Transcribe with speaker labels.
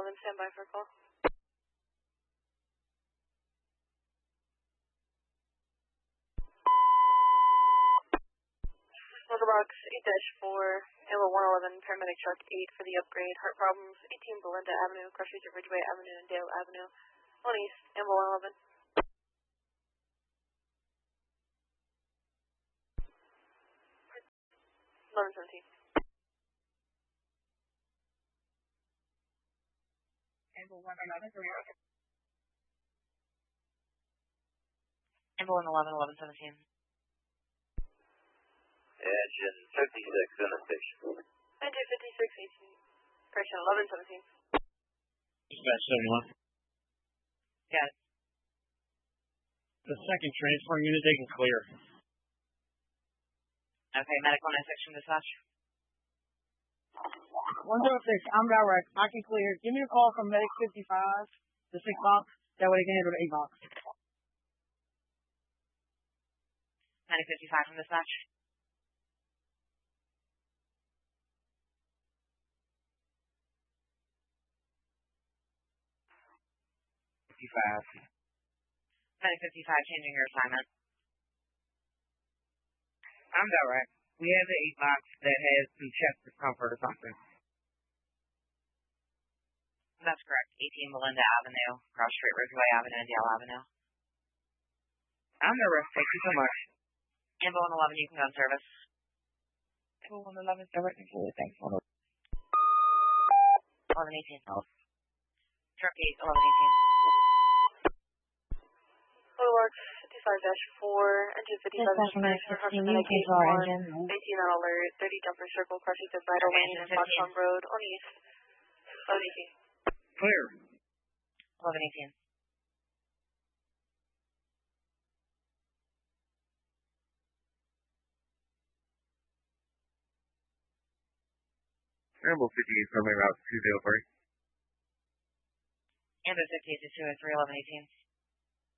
Speaker 1: stand by for a call. Local box 8-4, Ambo 111, paramedic truck 8 for the upgrade. Heart problems, 18 Belinda Avenue, cross streets of Ridgeway Avenue and Dale Avenue. On east, Ambo 111. 1117.
Speaker 2: Ambo 111,
Speaker 3: Ambo 111, 1117.
Speaker 4: Engine 56 in the station.
Speaker 1: Engine 56, 18. Correction, 1117.
Speaker 5: Dispatch 71.
Speaker 3: Got it.
Speaker 5: The second transferring unit, they can clear.
Speaker 3: Okay, medical 9 section dispatch.
Speaker 2: 106, I'm direct. I can clear. Give me a call from Medic 55, the 6 box. That way they can handle the 8 box.
Speaker 3: Medic 55 from dispatch. Medic 55 changing your assignment.
Speaker 6: I'm direct. We have the 8 box that has some chest discomfort or something.
Speaker 3: That's correct. 18 Melinda Avenue, cross street Ridgeway Avenue and Dale Avenue.
Speaker 6: I'm direct. Thank you so much.
Speaker 3: Ambo 111, you can go in service.
Speaker 6: Ambo 111 is direct. Thanks.
Speaker 3: 1118. Truck 8, 1118.
Speaker 1: Local box 55-4, engine 55
Speaker 3: Dispatch 916,
Speaker 1: 18 on alert, 30 jumper circle, cross streets of Vital Lane and Foxconn Road on east. 1118.
Speaker 6: Clear.
Speaker 3: 1118.
Speaker 4: Ambo 58 from route 203.
Speaker 3: Ambo 58 to 203, 1118.